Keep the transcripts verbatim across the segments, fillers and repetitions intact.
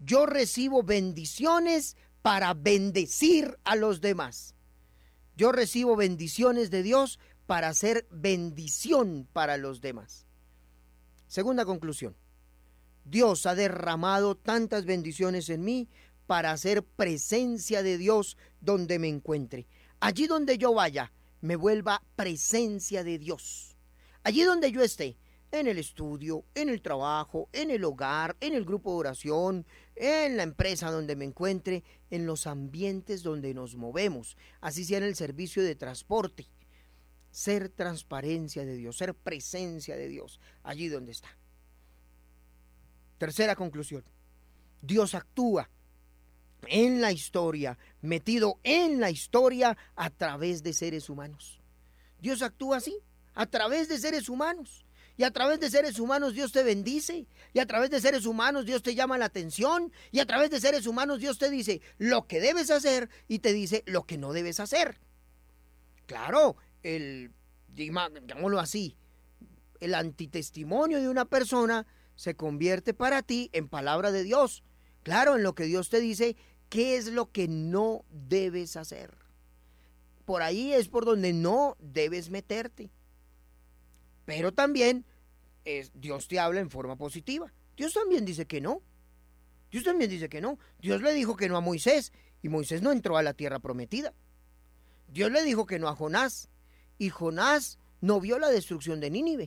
Yo recibo bendiciones para bendecir a los demás. Yo recibo bendiciones de Dios para hacer bendición para los demás. Segunda conclusión. Dios ha derramado tantas bendiciones en mí para hacer presencia de Dios donde me encuentre. Allí donde yo vaya, me vuelva presencia de Dios. Allí donde yo esté, en el estudio, en el trabajo, en el hogar, en el grupo de oración, en la empresa donde me encuentre, en los ambientes donde nos movemos, así sea en el servicio de transporte. Ser transparencia de Dios, ser presencia de Dios, allí donde está. Tercera conclusión. Dios actúa en la historia, metido en la historia a través de seres humanos. Dios actúa así, a través de seres humanos. Y a través de seres humanos Dios te bendice. Y a través de seres humanos Dios te llama la atención. Y a través de seres humanos Dios te dice lo que debes hacer y te dice lo que no debes hacer. Claro, el, digámoslo así, el antitestimonio de una persona se convierte para ti en palabra de Dios. Claro, en lo que Dios te dice, ¿qué es lo que no debes hacer? Por ahí es por donde no debes meterte. Pero también es, Dios te habla en forma positiva. Dios también dice que no. Dios también dice que no. Dios le dijo que no a Moisés y Moisés no entró a la tierra prometida. Dios le dijo que no a Jonás y Jonás no vio la destrucción de Nínive.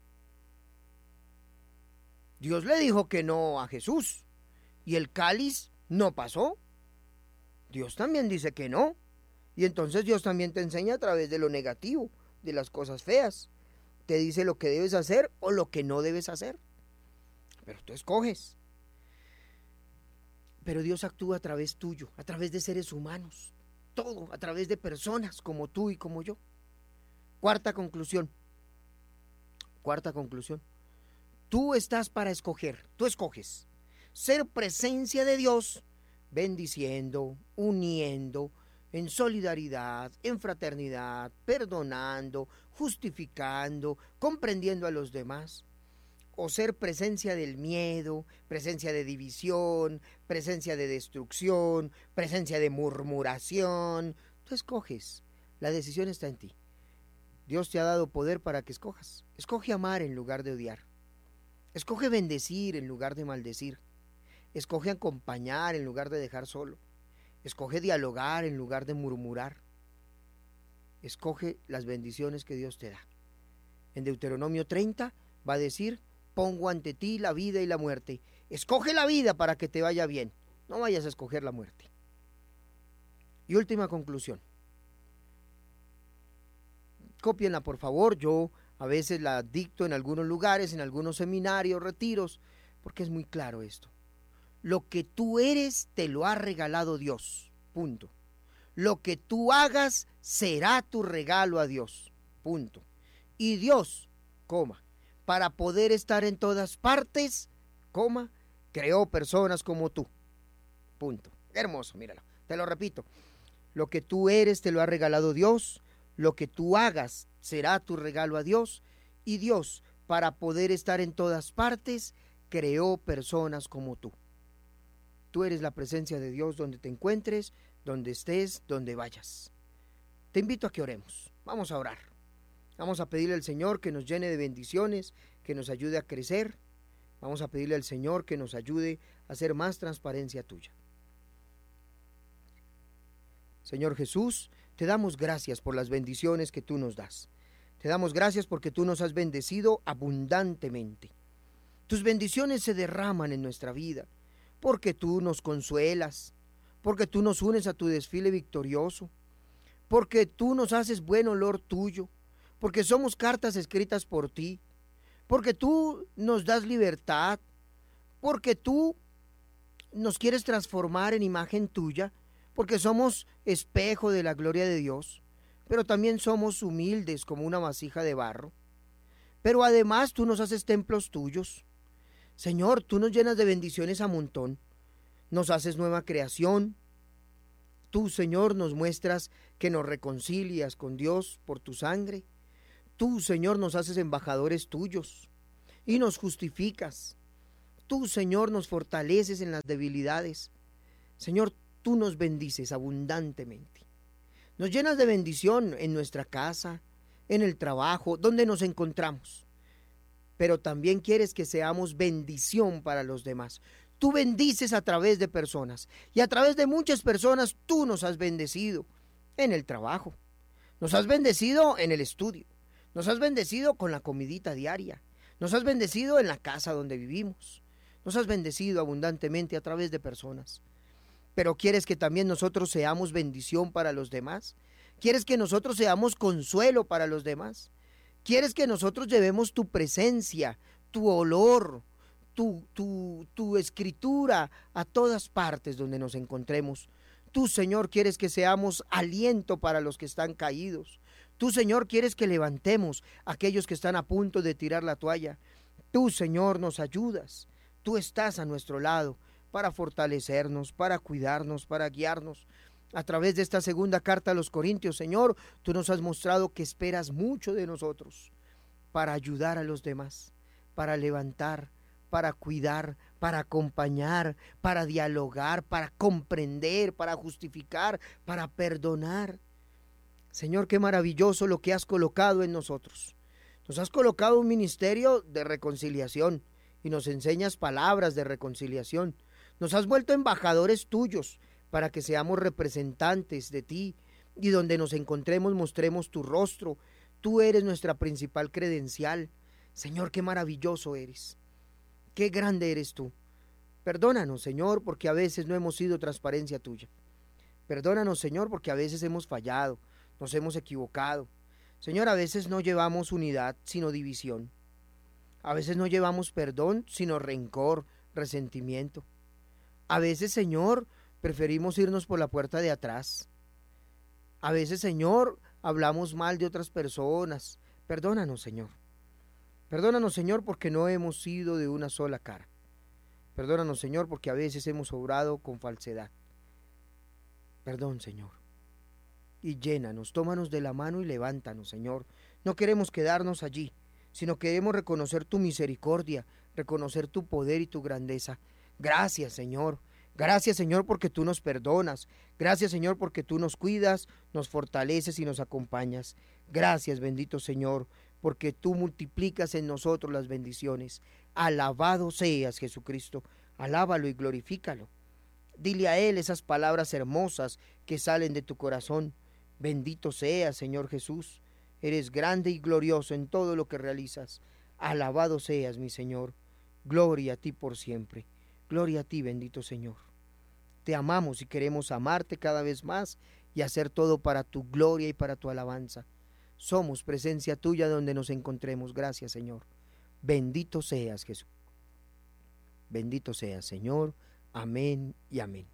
Dios le dijo que no a Jesús y el cáliz no pasó. Dios también dice que no. Y entonces Dios también te enseña a través de lo negativo, de las cosas feas. Te dice lo que debes hacer o lo que no debes hacer. Pero tú escoges. Pero Dios actúa a través tuyo, a través de seres humanos. Todo, a través de personas como tú y como yo. Cuarta conclusión. Cuarta conclusión. Tú estás para escoger, tú escoges ser presencia de Dios, bendiciendo, uniendo, en solidaridad, en fraternidad, perdonando, justificando, comprendiendo a los demás. O ser presencia del miedo, presencia de división, presencia de destrucción, presencia de murmuración. Tú escoges, la decisión está en ti. Dios te ha dado poder para que escojas. Escoge amar en lugar de odiar. Escoge bendecir en lugar de maldecir. Escoge acompañar en lugar de dejar solo. Escoge dialogar en lugar de murmurar. Escoge las bendiciones que Dios te da. En Deuteronomio treinta va a decir, pongo ante ti la vida y la muerte. Escoge la vida para que te vaya bien. No vayas a escoger la muerte. Y última conclusión. Cópienla por favor, yo a veces la dicto en algunos lugares, en algunos seminarios, retiros, porque es muy claro esto. Lo que tú eres te lo ha regalado Dios, punto. Lo que tú hagas será tu regalo a Dios, punto. Y Dios, coma, para poder estar en todas partes, coma, creó personas como tú, punto. Hermoso, míralo, te lo repito. Lo que tú eres te lo ha regalado Dios. Lo que tú hagas será tu regalo a Dios. Y Dios, para poder estar en todas partes, creó personas como tú. Tú eres la presencia de Dios donde te encuentres, donde estés, donde vayas. Te invito a que oremos. Vamos a orar. Vamos a pedirle al Señor que nos llene de bendiciones, que nos ayude a crecer. Vamos a pedirle al Señor que nos ayude a hacer más transparencia tuya. Señor Jesús, te damos gracias por las bendiciones que tú nos das. Te damos gracias porque tú nos has bendecido abundantemente. Tus bendiciones se derraman en nuestra vida, porque tú nos consuelas, porque tú nos unes a tu desfile victorioso, porque tú nos haces buen olor tuyo, porque somos cartas escritas por ti, porque tú nos das libertad, porque tú nos quieres transformar en imagen tuya, porque somos espejo de la gloria de Dios, pero también somos humildes como una vasija de barro. Pero además tú nos haces templos tuyos. Señor, tú nos llenas de bendiciones a montón, nos haces nueva creación. Tú, Señor, nos muestras que nos reconcilias con Dios por tu sangre. Tú, Señor, nos haces embajadores tuyos y nos justificas. Tú, Señor, nos fortaleces en las debilidades. Señor, tú nos bendices abundantemente. Nos llenas de bendición en nuestra casa, en el trabajo, donde nos encontramos. Pero también quieres que seamos bendición para los demás. Tú bendices a través de personas, y a través de muchas personas tú nos has bendecido en el trabajo. Nos has bendecido en el estudio. Nos has bendecido con la comidita diaria. Nos has bendecido en la casa donde vivimos. Nos has bendecido abundantemente a través de personas. Pero quieres que también nosotros seamos bendición para los demás. Quieres que nosotros seamos consuelo para los demás. Quieres que nosotros llevemos tu presencia, tu olor, tu, tu, tu escritura a todas partes donde nos encontremos. Tú, Señor, quieres que seamos aliento para los que están caídos. Tú, Señor, quieres que levantemos a aquellos que están a punto de tirar la toalla. Tú, Señor, nos ayudas. Tú estás a nuestro lado para fortalecernos, para cuidarnos, para guiarnos. A través de esta segunda carta a los Corintios, Señor, tú nos has mostrado que esperas mucho de nosotros para ayudar a los demás, para levantar, para cuidar, para acompañar, para dialogar, para comprender, para justificar, para perdonar. Señor, qué maravilloso lo que has colocado en nosotros. Nos has colocado un ministerio de reconciliación y nos enseñas palabras de reconciliación. Nos has vuelto embajadores tuyos para que seamos representantes de ti y donde nos encontremos mostremos tu rostro. Tú eres nuestra principal credencial. Señor, qué maravilloso eres. Qué grande eres tú. Perdónanos, Señor, porque a veces no hemos sido transparencia tuya. Perdónanos, Señor, porque a veces hemos fallado, nos hemos equivocado. Señor, a veces no llevamos unidad, sino división. A veces no llevamos perdón, sino rencor, resentimiento. A veces, Señor, preferimos irnos por la puerta de atrás. A veces, Señor, hablamos mal de otras personas. Perdónanos, Señor. Perdónanos, Señor, porque no hemos sido de una sola cara. Perdónanos, Señor, porque a veces hemos obrado con falsedad. Perdón, Señor. Y llénanos, tómanos de la mano y levántanos, Señor. No queremos quedarnos allí, sino queremos reconocer tu misericordia, reconocer tu poder y tu grandeza. Gracias, Señor. Gracias, Señor, porque tú nos perdonas. Gracias, Señor, porque tú nos cuidas, nos fortaleces y nos acompañas. Gracias, bendito Señor, porque tú multiplicas en nosotros las bendiciones. Alabado seas, Jesucristo. Alábalo y glorifícalo. Dile a Él esas palabras hermosas que salen de tu corazón. Bendito seas, Señor Jesús. Eres grande y glorioso en todo lo que realizas. Alabado seas, mi Señor. Gloria a ti por siempre. Gloria a ti, bendito Señor. Te amamos y queremos amarte cada vez más y hacer todo para tu gloria y para tu alabanza. Somos presencia tuya donde nos encontremos. Gracias, Señor. Bendito seas, Jesús. Bendito seas, Señor. Amén y amén.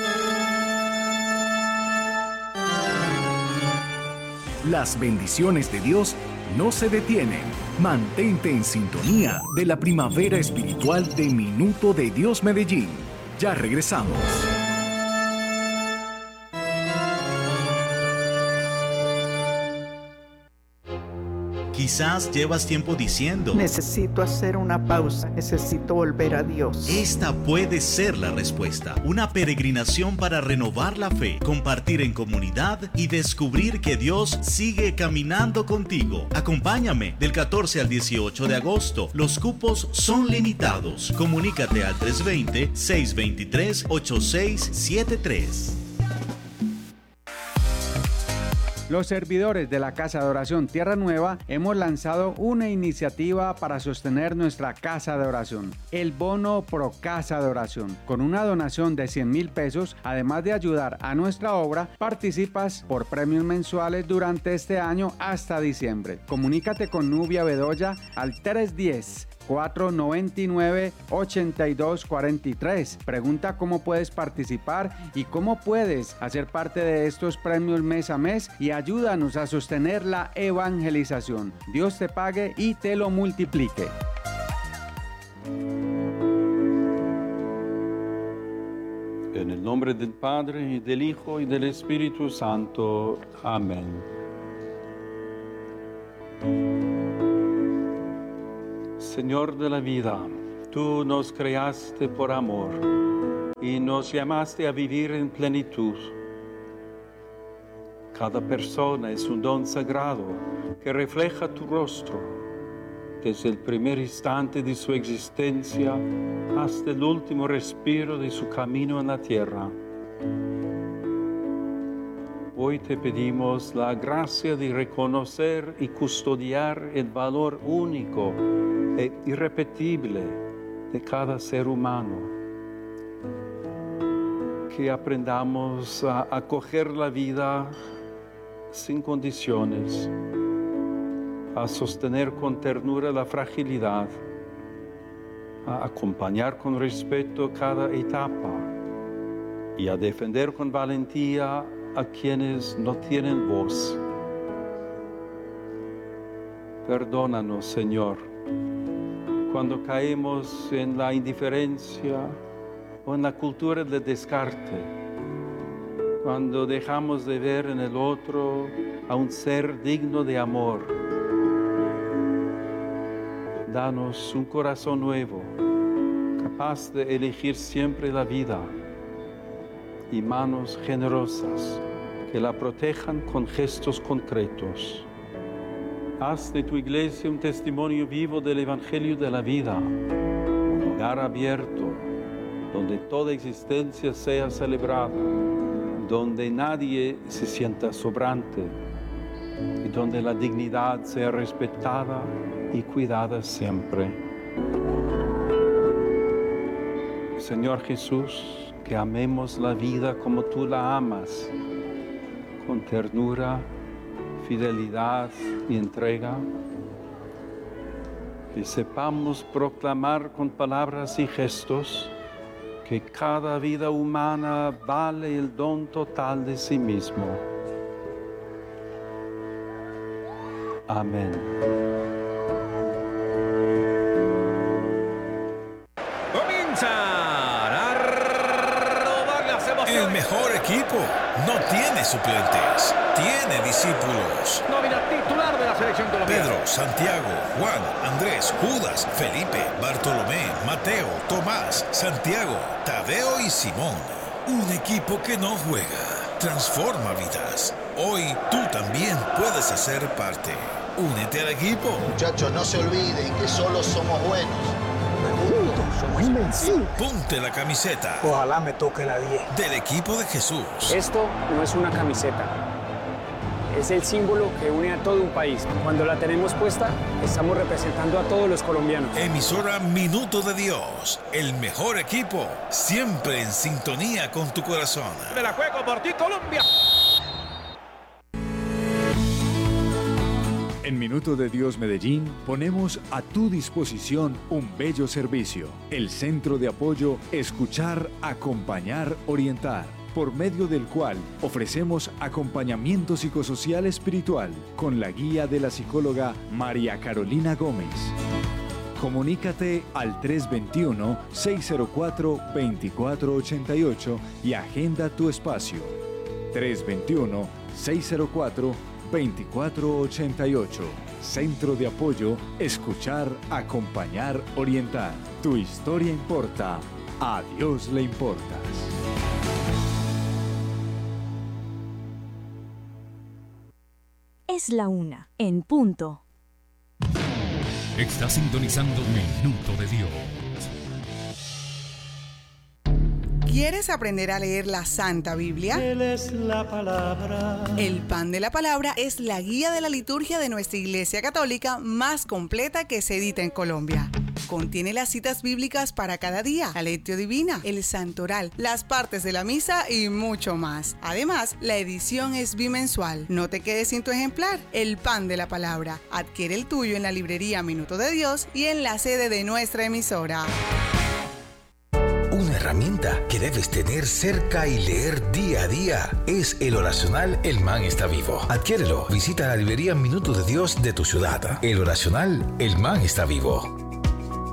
Las bendiciones de Dios no se detienen. Mantente en sintonía de la primavera espiritual de Minuto de Dios Medellín. Ya regresamos. Quizás llevas tiempo diciendo: necesito hacer una pausa, necesito volver a Dios. Esta puede ser la respuesta. Una peregrinación para renovar la fe, compartir en comunidad y descubrir que Dios sigue caminando contigo. Acompáñame del catorce al dieciocho de agosto. Los cupos son limitados. Comunícate al tres dos cero, seis dos tres, ocho seis siete tres. Los servidores de la Casa de Oración Tierra Nueva hemos lanzado una iniciativa para sostener nuestra Casa de Oración, el Bono Pro Casa de Oración. Con una donación de cien mil pesos, además de ayudar a nuestra obra, participas por premios mensuales durante este año hasta diciembre. Comunícate con Nubia Bedoya al tres uno cero, cuatro nueve nueve, ocho dos cuatro tres. Pregunta cómo puedes participar y cómo puedes hacer parte de estos premios mes a mes y ayúdanos a sostener la evangelización. Dios te pague y te lo multiplique. En el nombre del Padre, y del Hijo, y del Espíritu Santo. Amén. Señor de la vida, Tú nos creaste por amor y nos llamaste a vivir en plenitud. Cada persona es un don sagrado que refleja tu rostro, desde el primer instante de su existencia hasta el último respiro de su camino en la tierra. Hoy te pedimos la gracia de reconocer y custodiar el valor único e irrepetible de cada ser humano. Que aprendamos a acoger la vida sin condiciones, a sostener con ternura la fragilidad, a acompañar con respeto cada etapa y a defender con valentía a quienes no tienen voz. Perdónanos, Señor, cuando caemos en la indiferencia o en la cultura del descarte, cuando dejamos de ver en el otro a un ser digno de amor. Danos un corazón nuevo, capaz de elegir siempre la vida, y manos generosas que la protejan con gestos concretos. Haz de tu iglesia un testimonio vivo del Evangelio de la vida, un lugar abierto donde toda existencia sea celebrada, donde nadie se sienta sobrante y donde la dignidad sea respetada y cuidada siempre. Señor Jesús, que amemos la vida como tú la amas, con ternura, fidelidad y entrega. Que sepamos proclamar con palabras y gestos que cada vida humana vale el don total de sí mismo. Amén. El mejor equipo no tiene suplentes, tiene discípulos. Nómina titular de la selección colombiana. Pedro, Santiago, Juan, Andrés, Judas, Felipe, Bartolomé, Mateo, Tomás, Santiago, Tadeo y Simón. Un equipo que no juega, transforma vidas. Hoy tú también puedes hacer parte. Únete al equipo. Muchachos, no se olviden que solo somos buenos. Somos invencibles. Ponte la camiseta. Ojalá me toque la diez. Del equipo de Jesús. Esto no es una camiseta. Es el símbolo que une a todo un país. Cuando la tenemos puesta, estamos representando a todos los colombianos. Emisora Minuto de Dios. El mejor equipo. Siempre en sintonía con tu corazón. Me la juego por ti, Colombia. En Minuto de Dios Medellín ponemos a tu disposición un bello servicio, el Centro de Apoyo Escuchar, Acompañar, Orientar, por medio del cual ofrecemos acompañamiento psicosocial espiritual con la guía de la psicóloga María Carolina Gómez. Comunícate al tres dos uno, seis cero cuatro, dos cuatro ocho ocho y agenda tu espacio. tres dos uno, seis cero cuatro, veinticuatro ochenta y ocho. Centro de Apoyo Escuchar, Acompañar, Orientar. Tu historia importa. A Dios le importas. Es la una, en punto. Está sintonizando Minuto de Dios. ¿Quieres aprender a leer la Santa Biblia? Él es la palabra. El Pan de la Palabra es la guía de la liturgia de nuestra Iglesia Católica más completa que se edita en Colombia. Contiene las citas bíblicas para cada día, la lectio divina, el santoral, las partes de la misa y mucho más. Además, la edición es bimensual. No te quedes sin tu ejemplar. El Pan de la Palabra. Adquiere el tuyo en la librería Minuto de Dios y en la sede de nuestra emisora. Una herramienta que debes tener cerca y leer día a día es el oracional El Man está vivo. Adquiérelo. Visita la librería Minuto de Dios de tu ciudad. El oracional El Man está vivo.